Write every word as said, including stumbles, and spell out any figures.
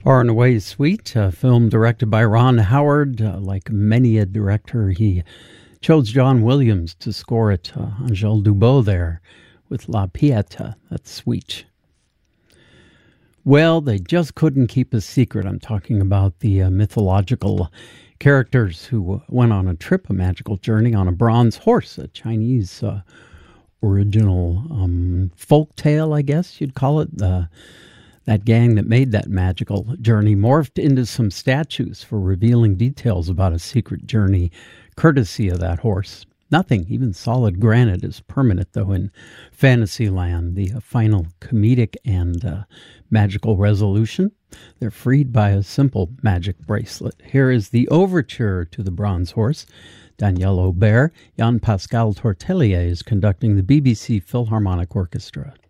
Far and Away Sweet, a film directed by Ron Howard. Uh, like many a director, he chose John Williams to score it. Uh, Angèle Dubot there with La Pieta. That's sweet. Well, they just couldn't keep a secret. I'm talking about the uh, mythological characters who went on a trip, a magical journey on a bronze horse, a Chinese uh, original um, folk tale, I guess you'd call it. Uh, that gang that made that magical journey morphed into some statues for revealing details about a secret journey, courtesy of that horse. Nothing, even solid granite, is permanent, though, in Fantasyland. The final comedic and uh, magical resolution, they're freed by a simple magic bracelet. Here is the overture to The Bronze Horse. Daniel Aubert, Jean-Pascal Tortelier is conducting the B B C Philharmonic Orchestra.